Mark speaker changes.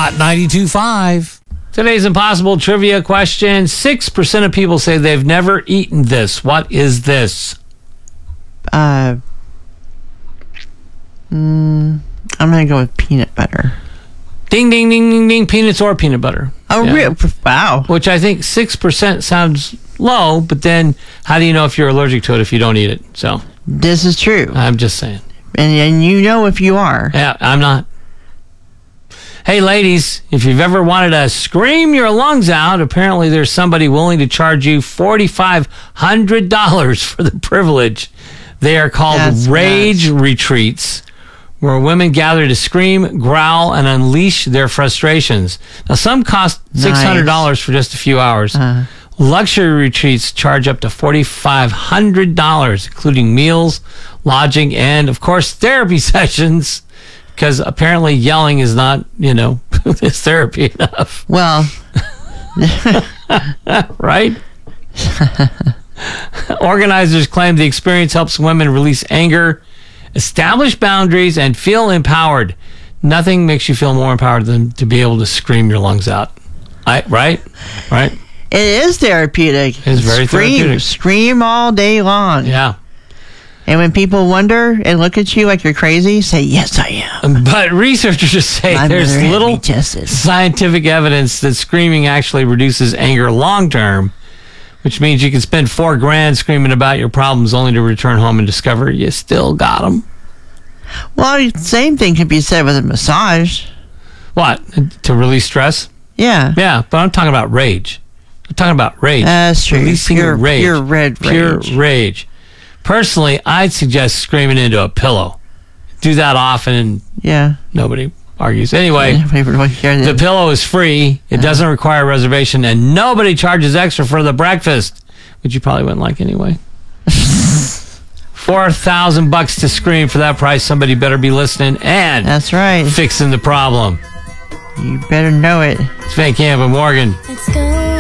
Speaker 1: Hot 92.5.
Speaker 2: Today's impossible trivia question. 6% of people say they've never eaten this. What is this?
Speaker 3: I'm going to go with peanut butter.
Speaker 2: Ding, ding, ding, ding, ding. Peanuts or peanut butter.
Speaker 3: Oh,
Speaker 2: Yeah.
Speaker 3: Wow.
Speaker 2: Which I think 6% sounds low, but then how do you know if you're allergic to it if you don't eat it? So
Speaker 3: This is true.
Speaker 2: I'm just saying.
Speaker 3: And you know if you are.
Speaker 2: Yeah, I'm not. Hey, ladies, if you've ever wanted to scream your lungs out, apparently there's somebody willing to charge you $4,500 for the privilege. They are called
Speaker 3: That's
Speaker 2: rage retreats, where women gather to scream, growl, and unleash their frustrations. Now, some cost $600 for just a few hours. Luxury retreats charge up to $4,500, including meals, lodging, and, of course, therapy sessions, because apparently yelling is not, is therapy enough.
Speaker 3: Well,
Speaker 2: right? Organizers claim the experience helps women release anger, establish boundaries, and feel empowered. Nothing makes you feel more empowered than to be able to scream your lungs out. Right?
Speaker 3: it is therapeutic.
Speaker 2: It's very therapeutic.
Speaker 3: Scream all day long.
Speaker 2: Yeah.
Speaker 3: And when people wonder and look at you like you're crazy, say, yes, I am.
Speaker 2: But researchers say
Speaker 3: My
Speaker 2: there's
Speaker 3: mother had
Speaker 2: little
Speaker 3: me tested.
Speaker 2: scientific evidence that screaming actually reduces anger long term, which means you can spend $4,000 screaming about your problems only to return home and discover you still got them.
Speaker 3: Well, same thing can be said with a massage.
Speaker 2: What? To release stress?
Speaker 3: Yeah.
Speaker 2: Yeah, but I'm talking about rage. I'm talking about rage.
Speaker 3: That's true.
Speaker 2: Releasing
Speaker 3: Pure
Speaker 2: rage.
Speaker 3: Pure rage.
Speaker 2: Personally, I'd suggest screaming into a pillow. Do that often and nobody argues. Anyway, the pillow is free. It doesn't require a reservation, and nobody charges extra for the breakfast, which you probably wouldn't like anyway. $4,000 to scream. For that price, somebody better be listening and
Speaker 3: that's right,
Speaker 2: fixing the problem.
Speaker 3: You better know it.
Speaker 2: It's Van Camp and Morgan.
Speaker 4: Let's go.